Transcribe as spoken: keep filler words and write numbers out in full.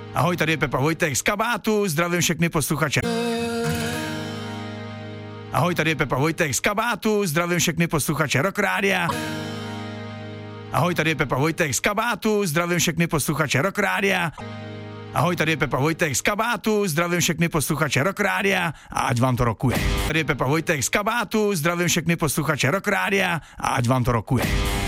Ahoj, tady je Pepa Vojtek z Kabátu, zdravím všechny posluchače. Ahoj, tady je Pepa Vojtek z Kabátu, zdravím všechny posluchače Rock Rádia. Ahoj, tady je Pepa Vojtek z Kabátu, zdravím všechny posluchače Rock Rádia. Ahoj, tady je Pepa Vojtek z Kabátu, zdravím všechny posluchače Rock Rádia a ať vám to rokuje. Tady je Pepa Vojtek z Kabátu, zdravím všechny posluchače Rock Rádia a ať vám to rokuje.